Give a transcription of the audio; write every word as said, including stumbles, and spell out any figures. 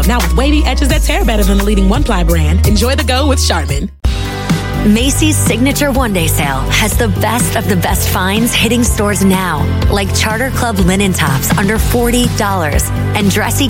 Now with wavy edges that tear better than the leading one-ply brand, enjoy the go with Charmin. Macy's Signature One Day Sale has the best of the best finds hitting stores now, like Charter Club linen tops under forty dollars and dressy